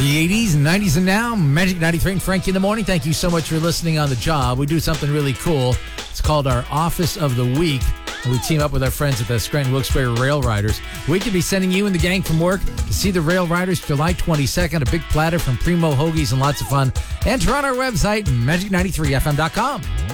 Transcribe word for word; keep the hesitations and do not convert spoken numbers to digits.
The eighties and nineties and now, Magic ninety-three and Frankie in the morning. Thank you so much for listening on the job. We do something really cool. It's called our Office of the Week. We team up with our friends at the Scranton Wilkes-Barre Rail Riders. We could be sending you and the gang from work to see the Rail Riders July twenty-second. A big platter from Primo Hoagies and lots of fun. Enter on our website, magic ninety-three f m dot com.